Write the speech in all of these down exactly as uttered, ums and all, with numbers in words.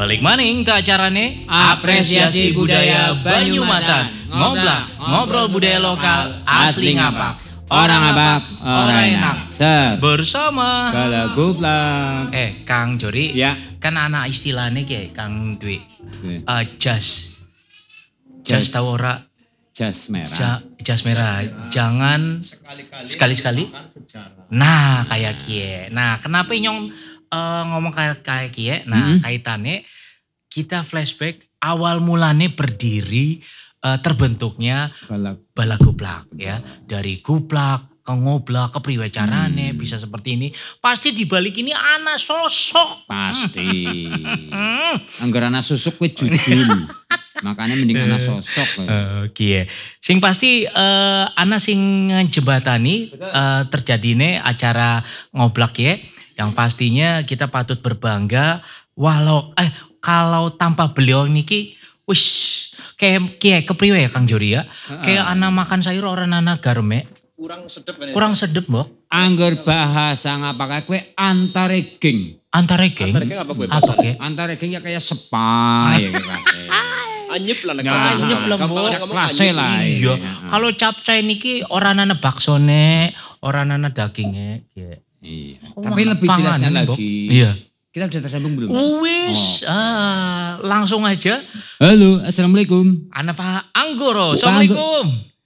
Balik maning ke acarane Apresiasi Budaya Banyumasan. Ngoblak, ngobrol budaya lokal asli ngapak. Orang abak, orang enak. Ser. Bersama Balaguplak. Eh Kang Jori, Ya. kan anak istilahnya kayak Kang Dwi. Oke. Uh, jas. Jas Jas. tahu ora? Jas merah. Ja, jas merah. Jangan sekali-sekali. Nah, kayak kie. Nah, kenapa nyong uh, ngomong kayak kayak kie? Nah, Mm-hmm. kaitannya kita flashback awal mulanya berdiri uh, terbentuknya Balak. Balaguplak ya. Dari guplak ke ngoblak ke priwe carane Hmm. bisa seperti ini. Pasti di balik ini anak sosok. Pasti. Hmm. Angger anak susuk kuwi jujul. Makanya mending anak sosok. Oke, sing pasti eh, ana sing jembatani eh, terjadine acara ngoblak ya, yang pastinya kita patut berbangga walau eh kalau tanpa beliau niki, wis kayak kayak kepriwe ya Kang Jori ya, kayak ana makan sayur orang ana garme, kurang sedep kan ya? kurang sedep mbok, Angger bahasa ngapake kowe antare geng. antara geng, Antara geng apa gue apa bahasanya? ke? Antare geng ya kayak sepa ya kayak Anyep lah Ya, negara. anyep lah, Gampang Mbok. ada ngomong Klase anyep. lah. Iya, Iya. kalau capcay niki orang ana baksone, orang ana dagingnya, ya. Iya. Oh, Tapi makan lebih panganan, jelasnya Mbok. lagi. Iya. Kita udah tersambung belum? Wis, Oh. ah, langsung aja. Halo, assalamualaikum. Anak Pak Anggoro, Pak assalamualaikum.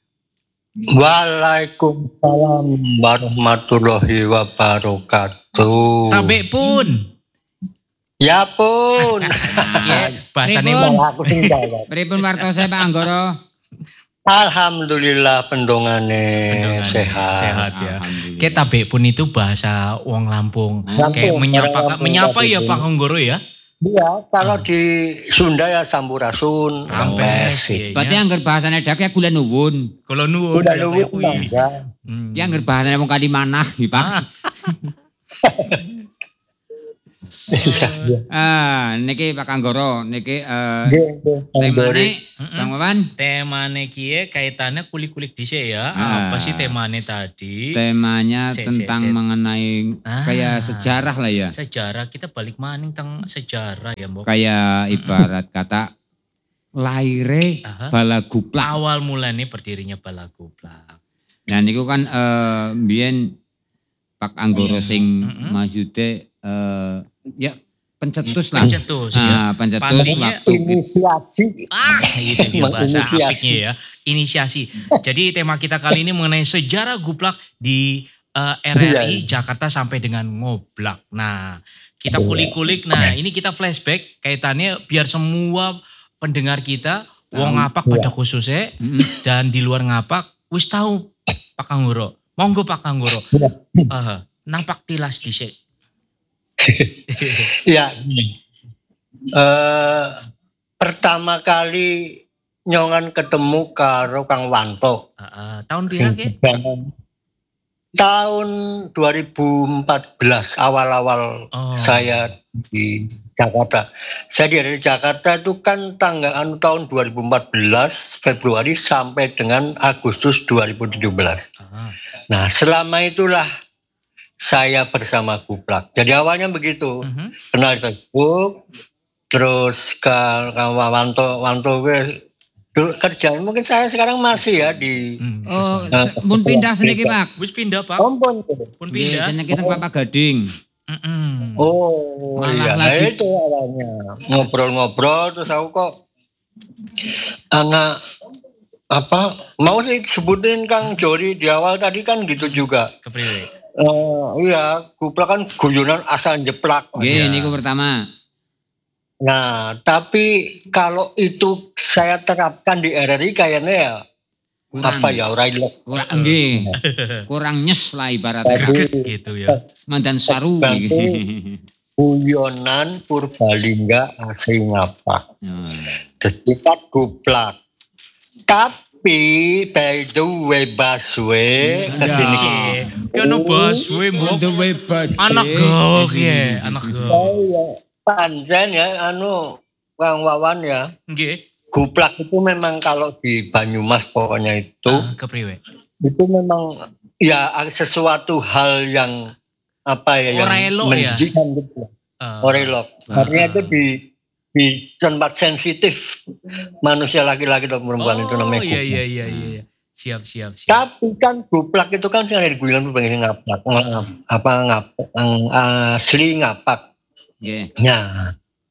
Waalaikumsalam warahmatullahi wabarakatuh. Tabek pun. Ya pun. Ya, bahasane Pripun? wong. Aku sing jawab. Pripun wartose Pak Anggoro? Alhamdulillah pendongane Pendongan sehat. sehat ya. Alhamdulillah. Kayak tabek pun itu bahasa wong Lampung. Lampung, Kayak menyapa orang Lampung menyapa tabek ya pun. Pak Anggoro ya. Iya, kalau di Sunda ya sampurasun, Rampes. rampes. Berarti angger bahasane dak ya kula nuwun. Kalau nuwun Udah kayak luwih kuwi. mangga. Hmm. Ki angger bahasane wong kadi manah iki, Pak. Ah. Iya, iya. Ah, niki Pak Anggoro, niki eh Nggih, nggih, Kang Dori. temane Mm-mm. Bang Wawan, Temane kie kaitannya kulik-kulik dhisik ya. Ah. Apa sih temane tadi? temanya Se- se- tentang se- mengenai Ah. kayak sejarah lah ya. Sejarah kita balik maning tentang sejarah ya, Mbok. Kayak ibarat kata laire Aha. Balaguplak. Awal mulanya berdirinya Balaguplak. Nah niku kan eh mbiyen Pak Anggoro sing Mm-mm. maksudnya eh ya pencetus lah. Pencetus ya. Ah, pencetus Pastinya waktu itu. Inisiasi. Ah, itu dia bahasa Menginisiasi. apiknya ya. Inisiasi. Jadi tema kita kali ini mengenai sejarah guplak di eh, R R I Jakarta sampai dengan ngoblak. Nah, kita kulik-kulik. Nah, ini kita flashback kaitannya biar semua pendengar kita wong ngapak pada khususnya Mm-mm. dan di luar ngapak wis tahu Pak Anggoro. Monggo Pak Anggoro. Iya. Eh, nampak tilas dhisik. Ya. Eh, pertama kali nyongan ketemu karo Kang Wanto. Heeh, tahun pira ke? Tahun dua ribu empat belas awal-awal Oh. saya di Jakarta. Saya dari Jakarta itu kan tanggal anu tahun dua ribu empat belas Februari sampai dengan Agustus dua ribu tujuh belas. Ah, Nah, selama itulah saya bersama Guplak. Jadi awalnya begitu. mhm. Kenal Facebook, terus ke Kang Wanto, Wanto gue dulu kerjaan mungkin saya sekarang masih ya di Hmm. Oh, se- mun pindah seniki Pak. Wis pindah Pak, Ompon. pun Nggih, pindah. seniki teng Papa Gading. Mm-mm. Oh, Malah iya. Nah, lagi- itu awalnya ngobrol-ngobrol terus aku kok anak apa mau sih sebutin Kang Jori di awal tadi kan gitu juga. Kepriwe? Eh, iya, Guplak kan guyonan asal jeplak. Nggih, Iya. niku pertama. Nah, tapi kalau itu saya terapkan di R R I kayaknya ya Kurang apa ya orang ilok. kurang nggih. Kurang nyes lah ibaratnya. Tapi Greget gitu ya. Mandan saru. Bantu. Guyonan Purbalingga asli ngapa? Oh. Setiap Guplak. Tapi by the way Baswe kesini. Cie, kena baswe mbok. The way back. Anak gok ya, anak gok. Saya pancen ya anu Kang Wawan ya. Nggih. Guplak itu memang kalau di Banyumas pokoknya itu Ah, kepriwe? itu memang ya sesuatu hal yang apa ya yang Ora elok ya? menjijikan gitu. Ah, Ora elok. Ah. Artinya itu di di tempat sensitif manusia laki-laki dan perempuan itu namanya Oh iya guplak. iya iya iya. Siap siap siap. Tapi kan guplak itu kan sing ada di guyon berbagai ngapak, ngap, apa ngap, ng- asli ngapak. Nggih. Nah,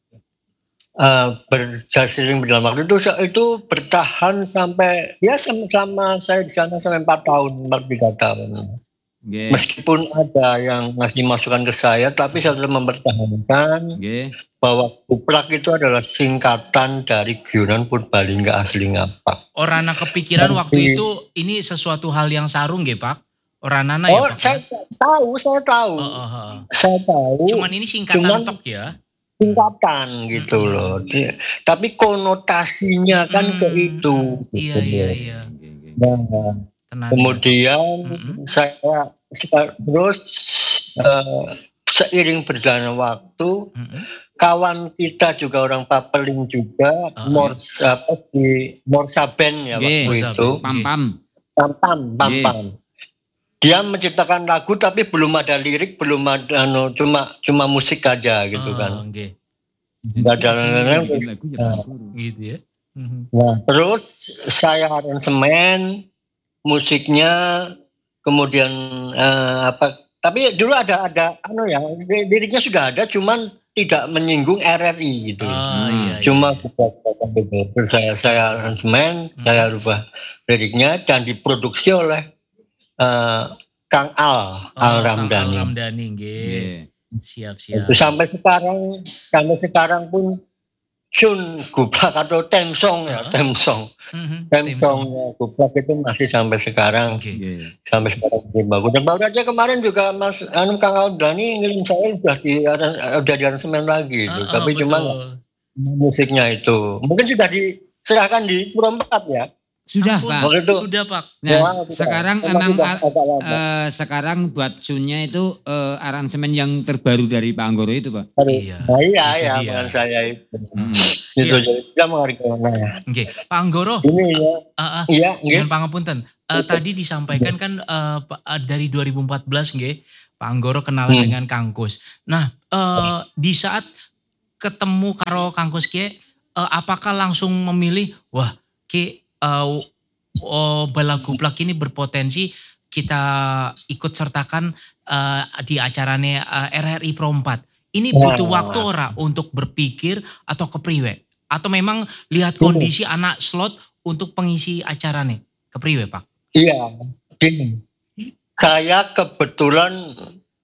eh berjalan berjalan waktu itu itu bertahan sampai ya sama, sama saya di sana sampai empat tahun, empat tiga tahun. Nggih. Meskipun ada yang ngasih masukan ke saya, tapi saya tetap mempertahankan Nggih. bahwa guplak itu adalah singkatan dari guyonan Purbalingga asli ngapak. Orana kepikiran Nanti- waktu itu ini sesuatu hal yang sarung nggih Pak? Oranana Oh, ya Pak? saya ya? tahu, saya tahu, Oh, oh, oh. saya tahu. Cuman ini singkatan Cuman- tok ya. Singkatan gitu Mm-mm. loh. Di- Tapi konotasinya kan ke Mm, itu. mm. Iya gitu iya loh. iya. Nggih, nggih. Nah, Tenan. kemudian Mm-mm. saya seka- terus eh, seiring berjalannya waktu, Mm-mm. kawan kita juga orang Papeling juga, Ah, Mors apa di Morsaben ya Nggih. waktu Morsaben. itu, Pam-pam. Pam Pam Pam Nggih. Pam. Dia menciptakan lagu tapi belum ada lirik, belum ada anu, cuma cuma musik aja gitu Oh, kan. nggih. Nggak ada lain-lain, Bikin terus, lagu ya eh, Pak Guru. Gitu ya. Mhm. Nah, terus saya aransemen musiknya, kemudian eh, apa? Tapi dulu ada ada anu ya, li- liriknya sudah ada, cuman tidak menyinggung R R I gitu. Oh, Hmm. iya, iya. Cuma bukan gitu. Terus saya saya aransemen, Hmm. saya rubah liriknya dan diproduksi oleh eh, Kang Al Oh, Al Kang Ramdhani. Al Ramdhani nggih. Nggih. Siap siap. Itu sampai sekarang, sampai sekarang pun Sun Guplak atau Temsong ya, Uh-huh. Temsong. Mhm. Temsongnya Guplak itu masih sampai sekarang, Oke. Nggih. sampai sekarang belum bagus. Dan baru aja kemarin juga Mas anu Kang Aldani ngirim saya udah di udah di aransemen lagi itu. Ah, ah, Tapi cuma betul. musiknya itu mungkin sudah diserahkan di Puro empat ya. Sudah, Ampun, Pak. Waktu itu Sudah Pak. Nah, Wah, sekarang sudah. emang Sudah ar- agak lama. eh, sekarang buat sunnya itu eh, aransemen yang terbaru dari Pak Anggoro itu, Pak. Aduh. Iya, Nah, iya itu ya, dia. dengan saya itu. Hmm. Itu Iya. jadi kita menghargai. Nah, Nggih. Pak Anggoro, ini ya, ah, ah, iya, nggih. dengan pangapunten. Eh, tadi disampaikan kan eh, pa- eh, dari dua ribu empat belas nggih, Pak Anggoro kenalan Hmm. dengan Kang Kus. Nah, eh, di saat ketemu karo Kang Kus ki, eh, apakah langsung memilih wah ki eh, oh, bala guplak ini berpotensi kita ikut sertakan eh, di acarane eh, R R I Pro empat. Ini butuh Wah. waktu ora untuk berpikir atau kepriwe? Atau memang lihat kondisi anak slot untuk pengisi acarane? Kepriwe Pak? Iya, gini. Saya kebetulan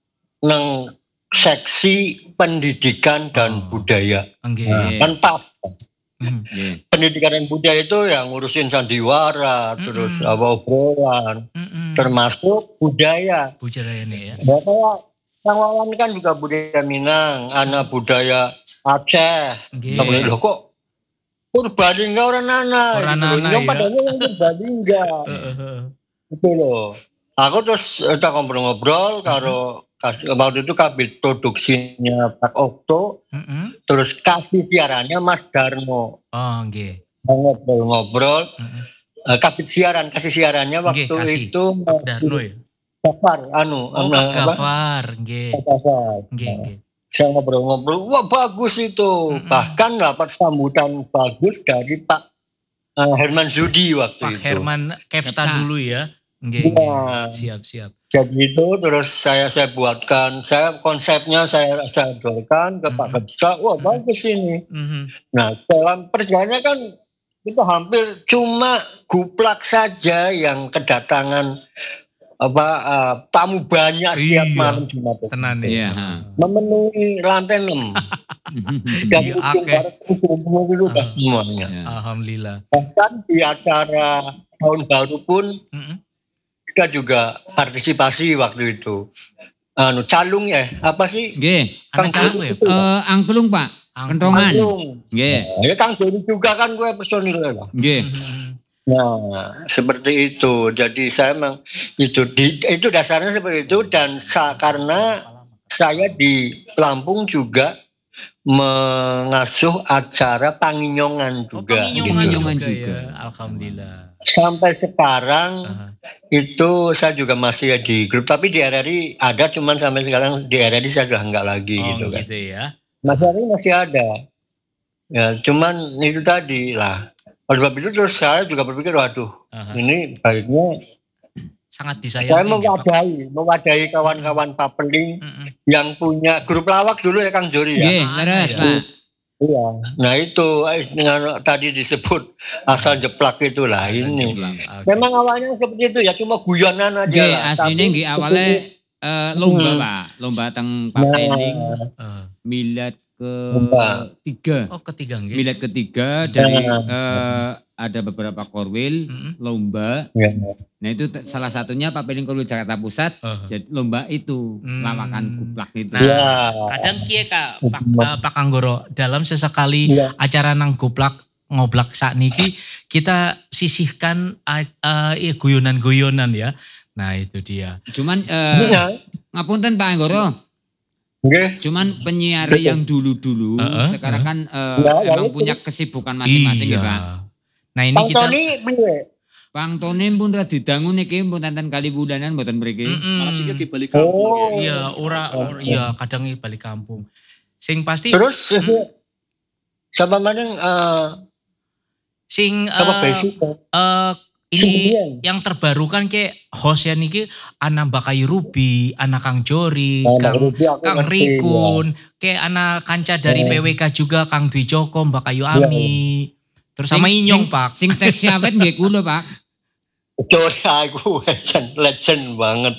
nang seksi pendidikan dan Oh. budaya. Nggih. Nah, kan pas. Mhm. Nggih. Pendidikan dan budaya itu yang ngurusin sandiwara, Mm-mm. terus apa obrolan, Mm-mm. termasuk budaya. Bujarayane ya. Ya, kayak Kang Wawan kan juga budaya Minang, anak budaya Aceh. Nggih. Nah, loh kok Purbalingga orang nana, Orang gitu loh. nana, Yang ya. padahal yang Purbalingga. Heeh, heeh. Itu loh. Aku terus kita ngobrol-ngobrol karo kas- waktu itu kabit produksinya Pak Okto, Mm-mm. terus kasih siarannya Mas Darmo. Oh, nggih. Ngobrol-ngobrol, Heeh. eh, kabit siaran, kasih siarannya waktu Nggih, kasih. itu Pak Darno ya. Gafar, anu, Oh, anu, Pak apa? Gafar, nggih. Pak Gafar. Nggih, nggih. Saya ngobrol-ngobrol, wah bagus itu. Mm-mm. Bahkan dapat sambutan bagus dari Pak eh, Herman Zudi waktu Pak itu. Herman Kepsta Kepsta. dulu ya. Nggih, Iya. nggih. Siap, siap. Jadi itu terus saya saya buatkan, saya konsepnya saya saya jualkan ke Pak Mm-mm. Kepsa, wah Mm-mm. bagus ini. Mhm. Nah dalam perjalanannya kan itu hampir cuma guplak saja yang kedatangan apa eh, tamu banyak setiap Iya. malam Jumat. Tenan Iya, ya. ha. Memenuhi lantai enam. Dan Iya, ujung akeh. barat ujung timur itu udah Ah. semuanya. Ya. Alhamdulillah. Bahkan di acara tahun baru pun Mm-mm. kita juga partisipasi waktu itu. Anu calung ya, apa sih? Nggih. Anak Kang calung ya, itu. Pak? Eh, angklung, Pak. Angklung. Kentongan. Calung. Nggih. Nah, ya Kang Doni juga kan gue personilnya lah. Nggih. Mhm. Nah, seperti itu. Jadi saya memang itu di, itu dasarnya seperti itu dan sa, karena saya di Lampung juga mengasuh acara Panginyongan Oh, juga. penginyoman Penginyoman juga, juga. ya. Alhamdulillah. Sampai sekarang Aha. itu saya juga masih di grup, tapi di R R I ada, cuman sampai sekarang di R R I saya sudah enggak lagi Oh, gitu kan. gitu ya. Mas R R I masih ada. Ya, cuman itu tadi lah. Oleh sebab itu terus saya juga berpikir, waduh, Aha. ini baiknya Sangat saya disayangkan ya Pak. mewadahi, mewadahi kawan-kawan papeling Mm-mm. yang punya grup lawak dulu ya Kang Jori ya. Nggih, Ah, leres, ya. Pak. Iya. Nah itu eh, dengan tadi disebut asal jeplak itulah Asal ini. jeplak, oke. Memang awalnya seperti itu ya, cuma guyonan aja Nggih, lah. asline nggih awale eh, lomba, Pak. Lomba teng Papeling Eh, milad ke Lomba. tiga. Oh ketiga nggih. Milad ketiga dari Nah. eh, ada beberapa korwil Mm-mm. lomba. Ya. Nah itu t- salah satunya Papeling Korwil Jakarta Pusat. Aha. Jadi lomba itu Hmm. lawakan kuplak itu. Nah, Ya. kadang kie Kak Pak, eh, Pak Anggoro dalam sesekali Iya. acara nang goblak ngoblak sakniki kita sisihkan eh, eh, iya, guyonan-guyonan ya. Nah, itu dia. Cuman eh, Iya. ngapunten Pak Anggoro. Nggih. Cuman penyiar yang dulu-dulu Heeh, sekarang kan eh, Ya, ya emang itu. punya kesibukan masing-masing iya. ya Pak. Nah, ini Bang kita Tony piye? Bang Tony pun ra didangun iki pun tanten kali bulanan mboten mriki. Mm-mm. Malah sih ke balik kampung. Oh. ya. Iya, ora, ora iya kadang iki balik kampung. Sing pasti Terus Hmm. sama mana eh sing sama eh, basic eh, ini Sendirian. yang terbaru kan kayak hostnya niki anak Bakai Ruby, anak Kang Jori, Nah, Kang Ruby aku Kang ngerti, Rikun, kayak anak kanca dari Hmm. P W K juga Kang Dwi Joko, Mbak Kayu Iya, Ami. Terus sama Sing- Inyong, sing- Pak. Sing teks awet nggih kula, Pak. Jori aku legend, legend banget.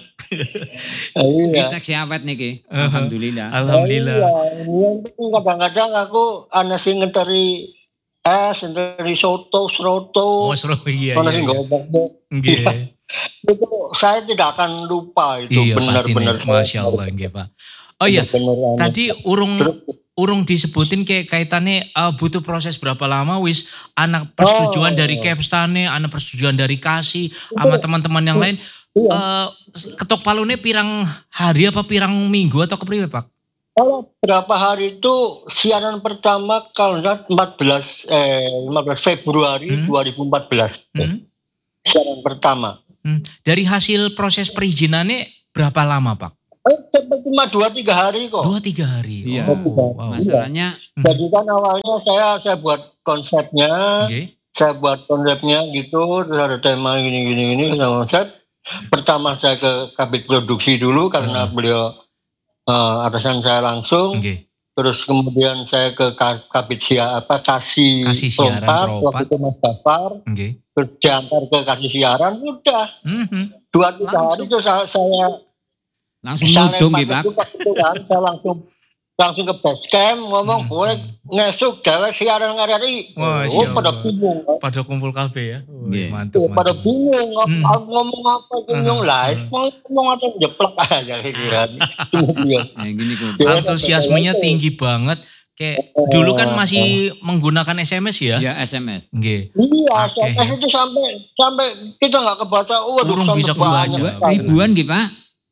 Nggih Iya. teks awet niki. Uh-huh. Alhamdulillah. Alhamdulillah. Iya, iya, itu kadang-kadang aku ana sing ngenteri es, ngenteri soto, seroto, Oh, seru iya ana iya. sing iya. gobek. Nggih. Itu saya tidak akan lupa itu Iya, pasti benar-benar. nih. Masya Allah, nggih, Pak. Oh iya, Benar-benar anu. tadi urung Terus, urung disebutin kayak kaitannya eh, butuh proses berapa lama wis anak persetujuan Oh. dari Kepstane, anak persetujuan dari Kasih sama teman-teman yang lain. iya. Eh, ketok palune pirang hari apa pirang minggu atau kepriwe, Pak? Kalau berapa hari itu siaran pertama kalau enggak empat belas eh lima belas Februari Hmm. dua ribu empat belas. Hmm? Siaran pertama. Hmm. Dari hasil proses perizinannya berapa lama, Pak? Eh, cuma dua tiga hari kok. Dua tiga hari. Iya. Oh, wow. Masalahnya Hmm. Jadi kan awalnya saya saya buat konsepnya, Oke. saya buat konsepnya gitu, terus ada tema gini gini gini sama konsep. Pertama saya ke Kabit Produksi dulu karena Hmm. beliau eh, atasan saya langsung. Oke. Terus kemudian saya ke Ka- Kabit Sia apa Kasih, Kasih siaran Perompat, Perompat. waktu itu Mas Gafar, Oke. terus diantar ke Kasih Siaran, udah Mhm. dua tiga Langsung. hari itu saya saya langsung saya nodong nggih, lempar Pak. ke tempat itu kan, saya langsung langsung ke base camp ngomong Hmm. boleh ngesuk gawe siaran R R I. Wah, Oh, Masya pada Allah. bingung. kan. Pada kumpul kafe ya. Wih, Iya. mantap, Tuh, pada mantap. bingung ngom- Hmm. aku ngomong apa bingung Hmm. lah ngomong apa jeplak aja gitu kan. Kemudian Nah, gini kok. Iya. Antusiasmenya tinggi banget. Kayak dulu kan masih menggunakan S M S ya? Ya S M S. Nggih. iya, Oke. S M S itu sampai sampai kita nggak kebaca. Waduh, Urung sampai bisa banyak kebaca. sekali. Ribuan nggih, Pak.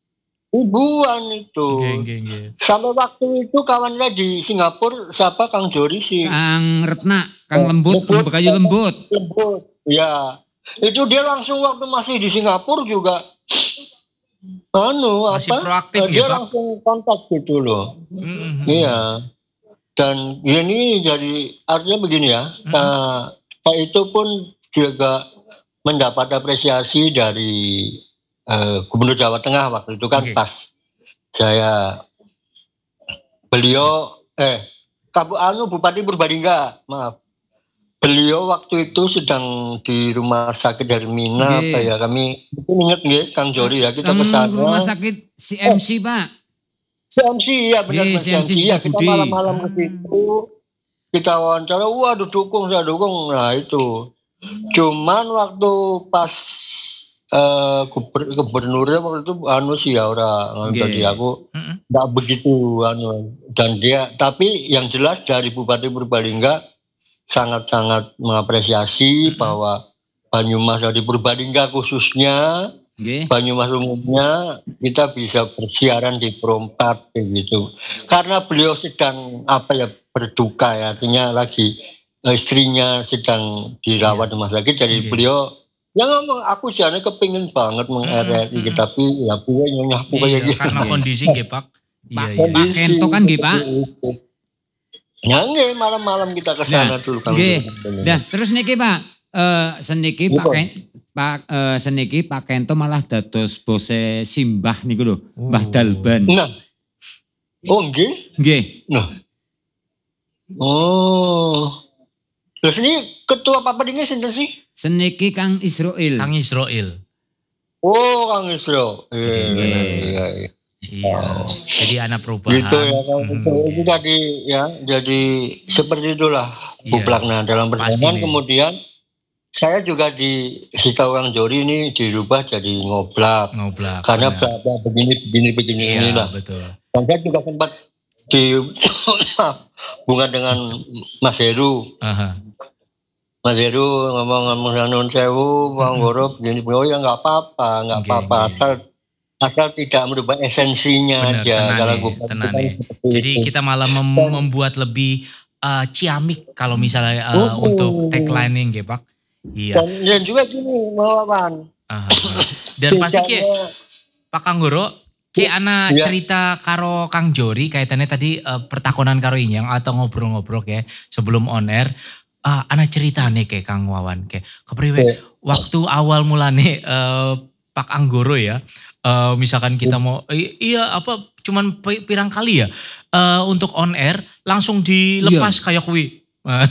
Ribuan itu. Nggih, nggih, nggih. Sampai waktu itu kawan saya di Singapura siapa Kang Jori sih Kang Retna, Kang Lembut, Lembut. Lembut kayu lembut. lembut. Ya, itu dia langsung waktu masih di Singapura juga. Anu Masih apa? proaktif dia ya, Pak? langsung kontak gitu loh. Mhm. Iya. Dan ini jadi artinya begini ya. Hmm. Nah, saya itu pun juga mendapat apresiasi dari eh, Gubernur Jawa Tengah waktu itu kan Oke. pas saya beliau eh Kabu Anu Bupati Purbalingga, maaf. Beliau waktu itu sedang di rumah sakit Hermina Oke. apa ya kami itu inget nggih Kang Jori ya kita Kang ke sana. rumah sakit C M C, Pak. C M C ya benar Iya, Mas C M C C M C ya kita Sukabudi. malam-malam ke situ kita wawancara waduh dukung saya dukung nah itu cuman waktu pas eh guber- gubernurnya waktu itu anu sih ya orang Nggih. tadi aku Mhm. nggak begitu anu dan dia tapi yang jelas dari Bupati Purbalingga sangat-sangat mengapresiasi Mhm. bahwa Banyumas dari Purbalingga khususnya Nggih. Banyumas umumnya kita bisa bersiaran di Perompat kayak gitu. Karena beliau sedang apa ya berduka ya, artinya lagi eh, istrinya sedang dirawat di rumah sakit, jadi Iya. beliau ya ngomong aku jane kepingin banget meng Mm, R R I mm, tapi ya puwe nyonya puwe Iya, gitu. karena Iya. kondisi nggih, Pak. Iya, Pak, iya. Pak Kento kan nggih, Pak? Ya nggih, malam-malam kita ke sana Nah, dulu Kang. nggih. Nah, terus niki Pak, eh seniki Pak Nipun. Ken, Pak eh, seniki Pak Kento malah dados bose simbah niku lho, Mbah Oh. Dalban. Nah. Oh nggih. Nggih. Nah. Oh. Terus ini ketua Papa ini sinten sih? Seniki Kang Israil. Kang Israil. Oh, Kang Isro. Iya, Oke, iya, oke. iya, iya. Iya. Jadi anak perubahan. Gitu ya, Kang Mhm, Isro. Itu iya. tadi ya, jadi seperti itulah Iya. buplaknya dalam Pasti perjalanan. nih. Kemudian saya juga dikasih tahu Kang Jori ini dirubah jadi ngoblak. Ngoblak. Karena benar. berapa begini, begini, begini, Iya, inilah. betul. Dan saya juga sempat di hubungan dengan Mas Heru. Aha. Mas Heru ngomong-ngomong nun sewu, Bang Mm-mm. Goro begini, oh ya nggak apa-apa, nggak Nggih, apa-apa, nggih. asal asal tidak merubah esensinya Bener, aja. tenan Kalau nih, gue tenan kan nih. seperti Jadi itu. kita malah mem- Dan- membuat lebih eh, ciamik kalau misalnya eh, Oh. untuk tagline nggih, Pak. Iya. Dan, dan juga gini, Mawan. Aha. Dan pasti ki Bedanya- Pak Kanggoro, ki ana Iya. cerita karo Kang Jori kaitannya tadi eh, pertakonan karo Inyang atau ngobrol-ngobrol ya sebelum on air. Ah, ana ceritane kayak Kang Wawan kayak kepriwe Iya. waktu awal mulane eh, Pak Anggoro ya. eh, misalkan kita mau i- iya apa cuman pi- pirang kali ya eh, untuk on air langsung dilepas kayak kuwi.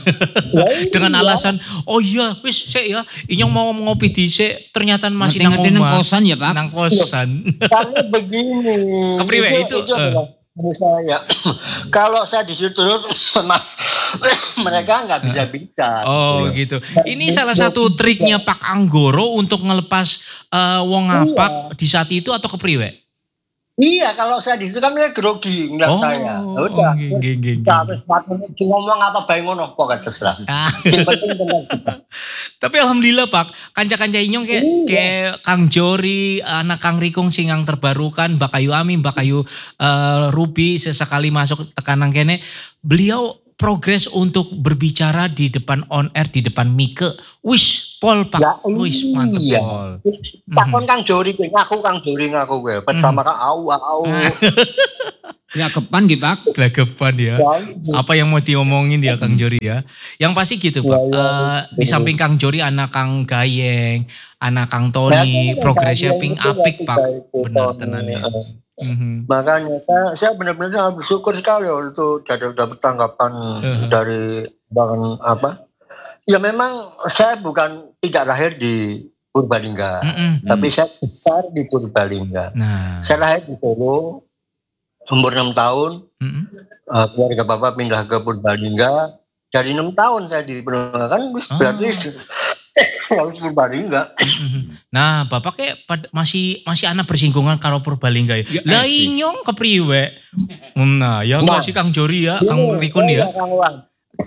Dengan Iya. alasan oh iya wis sik ya Inyong mau ngopi dhisik ternyata masih nang Ngerti-ngerti nang omah. kosan ya Pak. Nang kosan. Karena begini, Kepriwe itu, itu eh. adalah menurut saya. Kalau saya disuruh terus, memang mereka nggak bisa bicara. Oh gitu. Ini salah satu triknya Pak Anggoro untuk ngelepas eh, wong ngapak di saat itu atau kepriwe? Iya, kalau saya disitu kan mereka grogi ngeliat saya. Ya oh, udah, nggih, nggih, nggih, kita nggih. harus pakai- ngomong apa baik ngono pokoknya terserah. Ah, Yang penting benar kita. tapi alhamdulillah Pak, kanca-kanca Inyong kayak Iya. kayak Kang Jori, anak Kang Rikung sing yang terbarukan, Mbak Kayu Ami, Mbak Kayu eh, Ruby sesekali masuk tekanan kene, beliau progres untuk berbicara di depan on air, di depan Mike. Wis pol Pak, Ya, wis mantep iya. pol. Takon Kang Jori, ngaku Kang Jori ngaku gue. Bersama Kang Au Au. Gelagapan nggih Pak. Gelagapan ya. Apa yang mau diomongin ya Kang Jori ya. Yang pasti gitu Pak. Ya, ya. Eh, di samping Kang Jori anak Kang Gayeng, anak Kang Tony, Ya, progresnya Kang ping Gayeng itu apik ya, Pak. itu, Benar Tony. tenan ya. Eh, Mhm. Makanya saya, saya benar-benar sangat bersyukur sekali loh itu dapat dapat tanggapan Uh-huh. dari Bang apa. Ya memang saya bukan tidak lahir di Purbalingga, Mm-mm. tapi saya besar di Purbalingga. Nah. Saya lahir di Solo, umur enam tahun, Mm-mm. eh, keluarga bapak pindah ke Purbalingga. Dari enam tahun saya di Purbalingga kan, wis Ah. berarti harus Purbalingga. Mhm. Nah, Bapak kayak pad- masih masih anak bersinggungan karo Purbalingga ya. Ya, Lah asik. Inyong kepriwe? Nah, ya Nah. masih Kang Jori ya, Ini, Kang Rikun iya, ya. Kang Wan.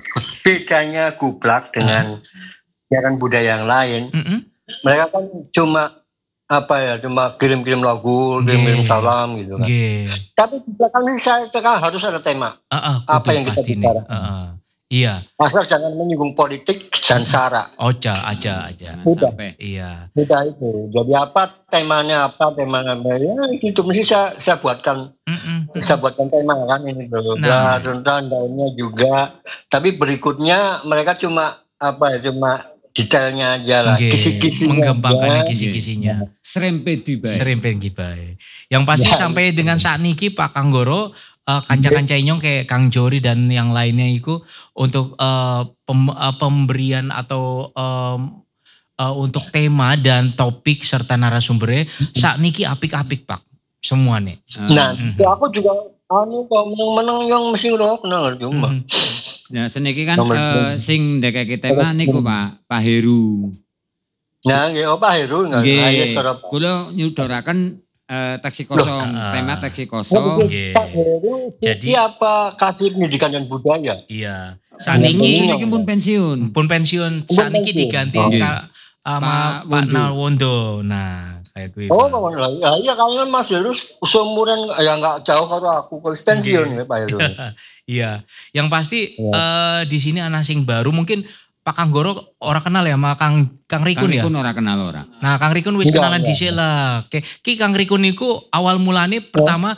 Bedanya Gublak dengan siaran budaya yang lain, Mm-mm. mereka kan cuma apa ya, cuma kirim-kirim lagu, kirim-kirim Nggih. salam gitu kan. Nggih. Tapi di belakang ini saya cakap harus ada tema. Heeh, Apa kudu yang kita pasti nih. bicara? Heeh. Iya, Asal jangan menyinggung politik dan sara. oja aja aja. Jangan Udah. sampai. Iya. Udah itu. Jadi apa temanya apa, temanya apa. Ya gitu. Mesti saya, saya buatkan Mm-mm. saya buatkan tema kan ini dulu. Nah. Nah, tentang daunnya juga. Tapi berikutnya mereka cuma apa ya, cuma detailnya aja lah. Nggih, Kisi-kisinya mengembangkan aja. kisi-kisinya. Serempet di bae. Serempet gibae. Yang pasti Ya. sampai dengan saat niki Pak Kanggoro eh, kanca-kanca Inyong kayak Kang Jori dan yang lainnya itu untuk eh, pem- eh, pemberian atau em, eh, untuk tema dan topik serta narasumbernya saat niki apik-apik Pak semua nih. Nah, Mhm. itu aku juga anu kok menang yang mesti udah kenal cuma. Mhm. Nah, seniki kan Nomor eh, dua. sing ndekake tema niku Pak, Pak Heru. Nah, nggih apa Heru nggak Nggih. ayo saudara. Kula nyudoraken eh, taksi kosong, Loh, tema ah. taksi Oh, kosong. Nggih. Pak Heru Jadi- jadi apa kasih pendidikan dan budaya? Iya. Saat Niku niki seniki pun pensiun. pun pensiun saat niki diganti Oh. ka- sama Pak Pak Wondo. Narwondo. Nah, kayak gue. Oh, Pak. kawan lah. Ya, iya kalian Mas Heru seumuran ya nggak jauh karo aku, kalau pensiun Nggih. ya Pak Heru. Iya, yang pasti Iya. eh, di sini anak sing baru mungkin Pak Kanggoro orang kenal ya sama Kang Kang Rikun Kang ya. Rikun ora kenal ora. Nah, Kang Rikun wis Enggak, kenalan enggak. dhisik lah. Ki, ki Kang Rikun niku awal mulane pertama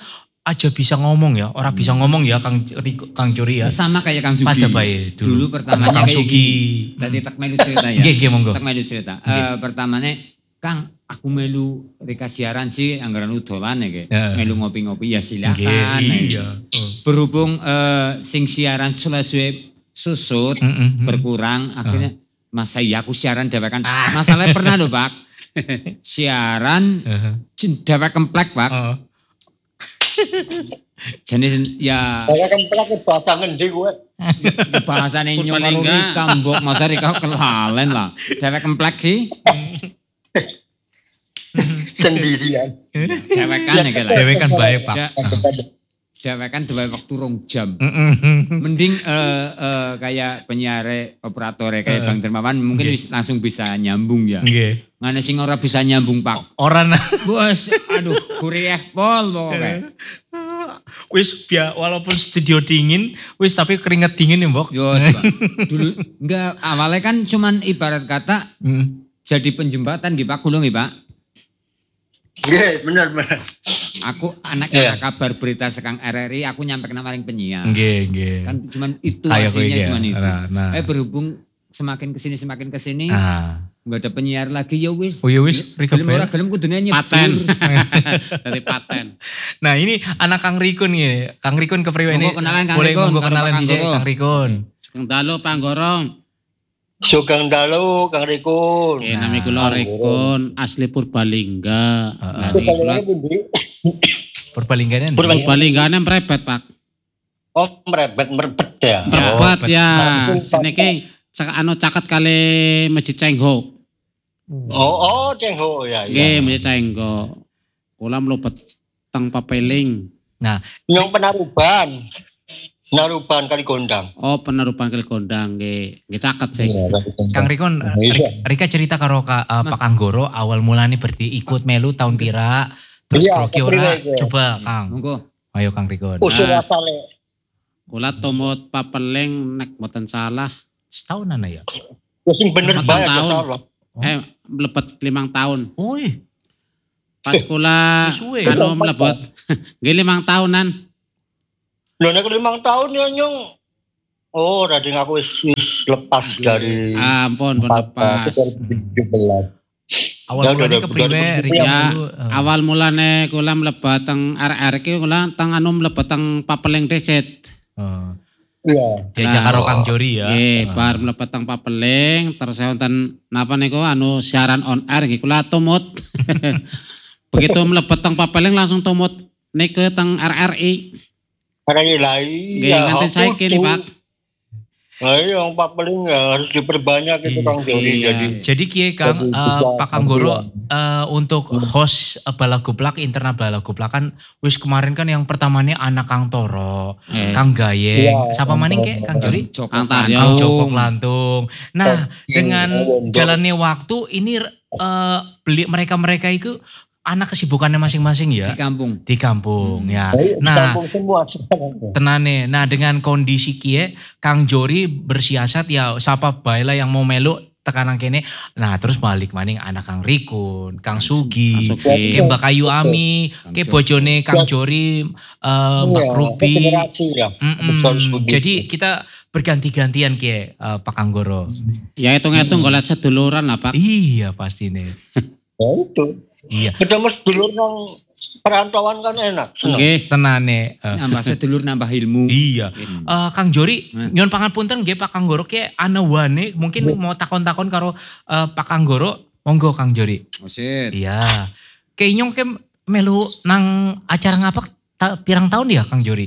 aja bisa ngomong ya, orang bisa ngomong ya Kang Riko- Kang Jori ya. Sama kayak Kang Sugi. Pada baik dulu. Dulu pertamanya Kang kayak Sugi. gini. Tadi tak melu cerita ya. Nggih, nggih monggo. Tak melu cerita. Eh pertamanya Kang, aku melu reka siaran sih anggaran udolan ya kayak. Ya. Melu ngopi-ngopi ya silakan. Nggih, Nah, iya. Berhubung eh, sing siaran suwe susut Mm, mm, mm. berkurang akhirnya masa iya aku siaran dewekan. Masalahnya pernah loh Pak. Siaran Heeh. dewek kemplek Pak. Oh. Jadi ya Saya kan pernah ke bahasa ngendi gue. bahasane nyong karo Purbalingga. Rika mbok masa Rika kelalen lah. Dewek kemplek sih. Sendirian. Dewekan ya lah. Dewe kan baik Pak. De- Dewekan dua waktu rong jam. Mm, mm, mm. Mending eh, eh, kayak penyiar operator kayak Eh. Bang Dermawan mungkin Nggih. wis langsung bisa nyambung ya. Nggih. Mana sing ora bisa nyambung Pak. Orang Bos, aduh kurieh pol pokoknya. wis biar walaupun studio dingin, wis tapi keringet dingin ya, Mbok. Yo, Pak. Dulu enggak awalnya kan cuman ibarat kata Mm. jadi penjembatan di Pak Kulung ya Pak. Iya, benar benar. Aku anak Iya. anak kabar berita sekang R R I, aku nyampe kena maring penyiar. Nggih, nggih. Kan cuman itu Kayak kowe aslinya iki ya. cuman itu. Nah, nah. Eh berhubung semakin kesini semakin kesini Ah. nggak ada penyiar lagi ya wis. Oh ya wis, Riko Gelem ora Bel. gelem kudune nyebur. Paten. Dari paten. Nah, ini anak Kang Rikun nih. Kang Rikun kepriwe ini? Monggo kenalan Kang Boleh Rikun, monggo karo kenalan Pak dhisik Anggoro. Kang Rikun. Kang Dalu Panggorong. Sugeng dalu Kang Rikun. Oke, nami kula Rikun asli Purbalingga. Heeh. Lani kula Purbalingga. Purbalinggane mrebet, Pak. Oh, merebet merebet ya. Mrebet Oh, ya. betul. Sini ki cak anu caket kali Masjid Cengho. Oh, oh, Cengho ya. Nggih, ya. Masjid Cengho. Kula mlebet teng Papeling. Yang penaruban. Penaruban kali gondang. Oh, penerupan kali gondang nggih. Nggih caket sih. Kang Rikun, Iya. Rika cerita karo Ka- eh, Pak Anggoro awal mulane berarti ikut melu tahun pira, terus Iya, grogi ora. kepriwe, iya. Coba Kang. Monggo. Ayo Kang Rikun. Usul Nah. asale. Kula tumut Papeling nek mboten salah. Setahunan ya. Ya sing bener Empat bae tahun. salah. Oh. Eh, mlebet limang tahun. Woi, Pas kula Suwe. anu mlebet nggih limang tahunan. Lho nek limang tahun ya nyong. Oh, tadi aku wis wis lepas dari Ampun, pun lepas. dua ribu tujuh belas. awal Ya, mulane udah, kepriwe udah, Rika ya, dulu. eh. Awal mulane kula mlebet teng R R ki kula teng anu mlebet teng Papeling Deset. Eh, Iya. diajak Nah. karo Kang Jori ya. Nggih, Eh. bar mlebet teng Papeling terus wonten napa niku anu siaran on air nggih kula tumut. Begitu mlebet teng Papeling langsung tumut niku teng R R I. Karena lai. Nggih, nganti saiki nih, Pak. Nah, yang Pak Peling ya harus diperbanyak itu Iya. Kang Jori. Iya. Jadi Jadi kiye Kang, Jadi, eh, bisa Pak Anggoro ambulan. eh, untuk host eh, Balagoplak, internal Balagoplak kan wis kemarin kan yang pertamanya anak Kang Toro, Eh, Kang Gayeng, Iya, siapa Kang maning Toro. kek Kang Jori? Joko Kang Tantung. Taryo. Kang Joko Lantung. Nah, dengan Iya, jalannya waktu ini eh, beli mereka-mereka itu anak kesibukannya masing-masing di ya kampung. di kampung ya. Ayo, Nah, kampung semua sekarang. tenane. Nah, dengan kondisi kie Kang Jori bersiasat ya siapa bae lah yang mau melu tekanan kene. Nah, terus balik maning anak Kang Rikun, Kang Sugi, Kang Sugi. ke Mbak Kayu Ami, Kang ke Joko. bojone Kang Jori, eh, Mbak Iya, Rupi. generasi ya. Mm-mm. Harus begitu. Jadi kita berganti-gantian kie eh, Pak Anggoro. Ya hitung-hitung golek seduluran lah, Pak. Iya pasti nih. Ya itu. Iya. Ketemu sedulur nang perantauan kan enak. Seneng. Nggih. Tenane. eh, Nambah sedulur nambah ilmu. Iya. Hmm. Eh, Kang Jori, Nah. nyon pangapunten nggih Pak Anggoro ke ana wane mungkin mau takon-takon karo eh, Pak Anggoro, monggo Kang Jori. Osit. Iya. Ke inyong ke melu nang acara ngapak ta, pirang tahun ya Kang Jori?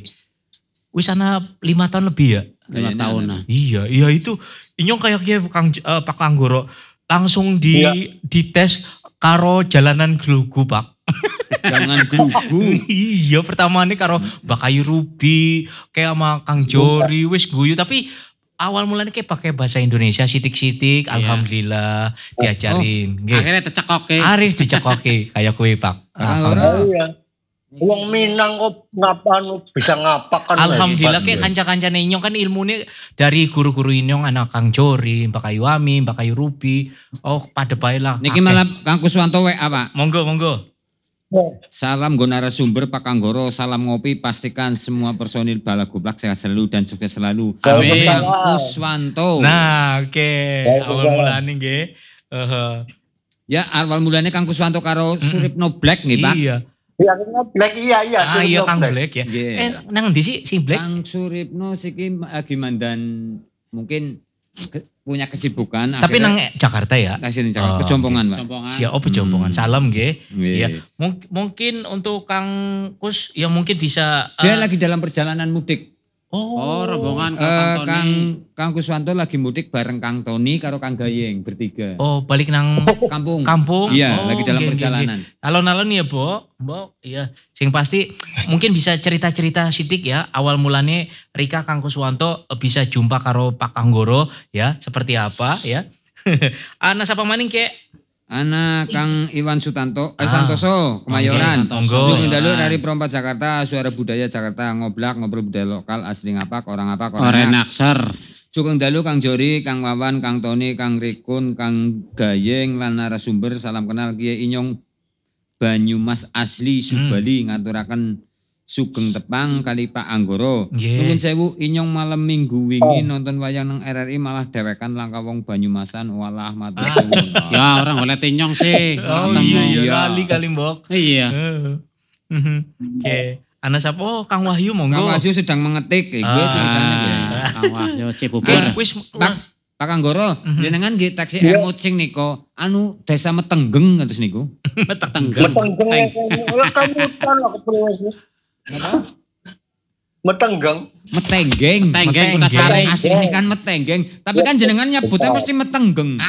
Wis ana lima tahun lebih ya? Lima Kayaknya tahun ada. nah. Iya, iya itu. Inyong kayak kia Kang J- eh, Pak Anggoro langsung di Iya. dites karo jalanan Glugu Pak. Jangan glugu. Iya pertama nih karo Mbak Kayu Ruby kayak sama Kang Jori wis guyu tapi awal mulanya kayak pakai bahasa Indonesia sitik-sitik Iya. alhamdulillah diajarin. Nggih. Akhirnya tercekoke. Arif dicekoki kayak kue Pak. Kang Alhamdulillah. Ora. Iya. Wong Minang kok ngapa nu bisa ngapak kan. Alhamdulillah hebat, kayak ya. kanca-kancane inyong kan ilmunya dari guru-guru inyong anak Kang Jori, Mbak Kayu Ami, Mbak Kayu Ruby. Oh pada bae lah. Niki akeh. malah Kang Kuswanto W A, Pak. Monggo monggo. Salam nggo narasumber Pak Anggoro, salam ngopi, pastikan semua personil Bala Goblak sehat selalu dan sukses selalu. Amin. Kang Kuswanto. Nah, oke. Baik, Awal baik. mulane nggih. Heeh. Ya awal mulanya Kang Kuswanto karo Suripno Black nih Pak. Iya. Ya, Black iya iya. Ah iya Kang Black. Black ya. Nggih. Eh nang ndi sih sing Black? Kang Suripno siki lagi mandan mungkin ke- punya kesibukan. Tapi nang akhirnya Jakarta ya. kasih nih Jakarta, Oh, kejompongan Pak. Jompongan. Siap oh pejompongan. Hmm. Salam nggih. Nggih. Iya. Mung- mungkin untuk Kang Kus yang mungkin bisa Dia eh, lagi dalam perjalanan mudik. Oh, rombongan Kang Eh, Tony. Kang Kang Kuswanto lagi mudik bareng Kang Tony karo Kang Gayeng bertiga. Oh, balik nang Kampung. kampung. Iya, Oh, lagi dalam nggih, nggih, perjalanan. nggih. Alon-alon ya, Bo. Bo, iya. Sing pasti mungkin bisa cerita-cerita sidik ya. Awal mulane Rika Kang Kuswanto eh, bisa jumpa karo Pak Anggoro ya, seperti apa ya. Ana sapa maning kek? Anak Kang Iwan Sutanto, eh Ah. Santoso, Kemayoran. Oke, Monggo. Sugeng dalu dari Perompat Jakarta, Suara Budaya Jakarta, ngoblak, ngobrol budaya lokal, asli ngapak, orang ngapak, orang Oren enak. Akser. Sugeng dalu Kang Jori, Kang Wawan, Kang Tony, Kang Rikun, Kang Gayeng, lan narasumber, salam kenal Kiai Inyong Banyumas asli Subali, ngaturaken sugeng tepang kali Pak Anggoro. Nggih. Nuwun sewu Inyong malam minggu wingi nonton wayang nang R R I malah dewekan langka wong Banyumasan, walah matur suwun. Ya orang boleh tinyong sih. Oh Orang iya temu. iya Iya. lali kali Mbok. Iya. Heeh. Mhm. Oke. Ana sapa? Oh, Kang Wahyu monggo. Kang Wahyu sedang mengetik, eh, gue Ah. tulisannya gue. Kang Wahyu Cibubur. Oke, wis Pak, Pak Anggoro, Mhm. jenengan nggih taksi air mocing niko, anu desa Metenggeng ngatus niku. Tenggem. Metenggeng Teng- ya kamu kan aku terus. Metenggeng. Metenggeng. Tenggeng Metenggeng. Kutasari. Aslinya kan Metenggeng, tapi kan jenengan nyebutnya mesti Metenggeng.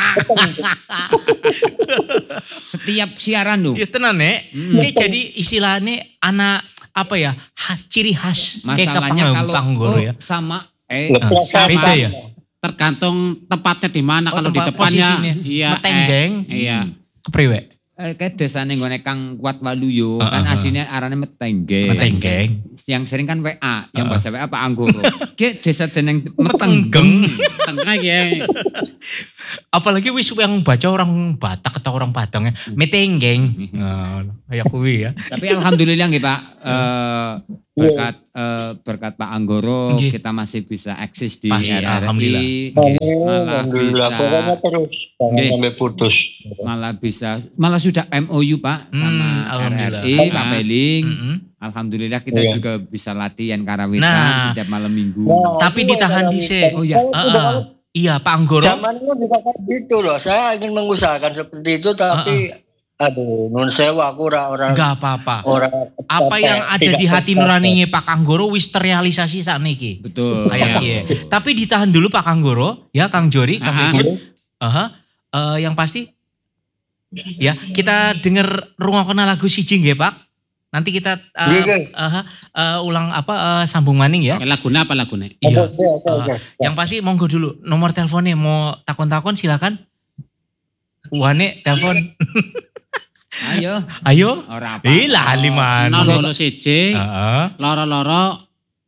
Setiap siaran lho. Iya tenan nek. Mm. Oke, jadi istilahnya anak apa ya? Khas, ciri khas kayak Masalahnya Kang- kalau Kang Anggoro oh, ya. sama eh Lepas sama. Beda ya? Tergantung tempatnya di mana. Oh, Kalau di tempat depannya, posisinya. iya. Metenggeng. eh, Iya. Kepriwe? eh, kayak desane nggone Kang Kuat Waluyo kan Heeh. aslinya arane Metenggeng. Metenggeng. Yang sering kan W A, yang Heeh. bahasa W A Pak Anggoro. Kayak desa deneng Metenggeng. Metenggeng. Tengah ya. Apalagi wis yang baca orang Batak atau orang Padang ya. Metenggeng. Nah, kayak kuwi ya. Tapi alhamdulillah nggih Pak, eh, berkat eh, berkat Pak Anggoro Nggih. kita masih bisa eksis di Pasti, R R I. alhamdulillah. Malah Alhamdulillah, bisa- pokoknya terus jangan Nggih. sampai putus. Malah bisa, malah sudah M O U Pak Hmm, sama alhamdulillah. R R I, Pak Ah. Peling. Mm-mm. Alhamdulillah kita Iya. juga bisa latihan karawitan Nah. setiap malam minggu. Nah, Tapi itu ditahan yang dhisik. Oh, iya. Saya Ah, sudah- ah. Iya Pak Anggoro. Zamannya juga kayak gitu loh. Saya ingin mengusahakan seperti itu tapi aduh, nun sewa aku ora ora Enggak apa-apa. ora Apa yang ada tidak di hati tercapai. nuraninya Pak Anggoro wis terrealisasi saat niki. Betul. Kayak iya. Tapi ditahan dulu Pak Anggoro, ya Kang Jori, Kang Ah. Rikun. Aha. Eh, yang pasti ya kita denger rungokna lagu siji nggih Pak. Nanti kita eh, Iya, iya. aha, eh, ulang apa eh, sambung maning ya. Laguna apa lagune? Iya. Oke, oke, oke. Yang pasti monggo dulu nomor teleponnya mau takon-takon silakan. Wane telepon. Ayo, Ayo. ora apa. Ih lali man. Nol lolo siji. Heeh. Loro-loro.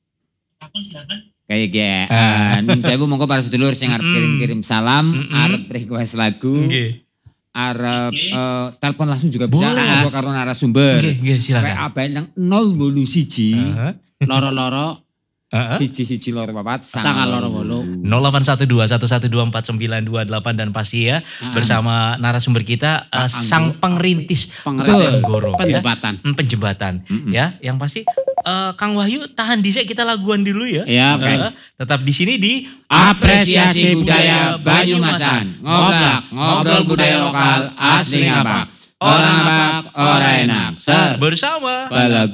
Kayak gak. Ah. Nun sewu monggo para sedulur sing arep Mm. kirim-kirim salam, Mm-mm. arep request lagu, Nggih. arep eh, telepon langsung juga bisa Boleh. ngobrol karo narasumber. Nggih, nggih Kayak silakan. apa yang nol wolu siji, Heeh. Loro-loro. Heeh. siji siji loro papat, Sangat loro wolu. nol delapan satu dua satu satu dua empat sembilan dua delapan dan pasti ya Ah. bersama narasumber kita Pak eh, sang Anggoro. pengerintis Pengerintis. Pak Anggoro ya. Penjembatan. Hmm, penjembatan Mm-mm. ya yang pasti eh, Kang Wahyu tahan dhisik kita laguan dulu ya. Ya, oke. Eh, tetap di sini di Apresiasi budaya Banyumasan. Ngoblak, ngobrol budaya lokal asli ngapak. Orang ngapak, orang enak. Ser. bersama Bala